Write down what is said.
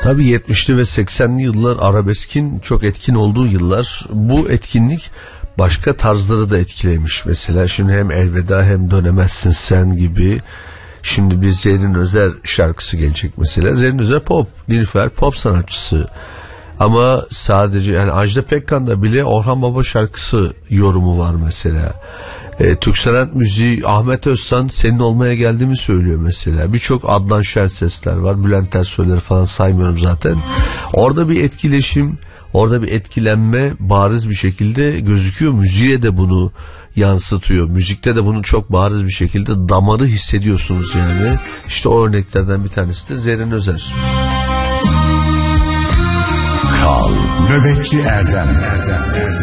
Tabii 70'li ve 80'li yıllar arabeskin çok etkin olduğu yıllar. Bu etkinlik başka tarzları da etkilemiş. Mesela şimdi hem Elveda hem Dönemezsin Sen gibi. Şimdi bir Zerrin Özer şarkısı gelecek mesela. Zerrin Özer pop, Nilüfer pop sanatçısı. Ama sadece yani Ajda Pekkan'da bile Orhan Baba şarkısı yorumu var mesela. Türk sanat müziği Ahmet Özsan Senin Olmaya Geldiğimi söylüyor mesela. Birçok Adnan Şensesler var. Bülent Ersoy'ları falan saymıyorum zaten. Orada bir etkileşim, orada bir etkilenme bariz bir şekilde gözüküyor. Müziğe de bunu yansıtıyor. Müzikte de bunu çok bariz bir şekilde damarı hissediyorsunuz yani. İşte o örneklerden bir tanesi de Zerrin Özer. Kral Nöbetçi Erdem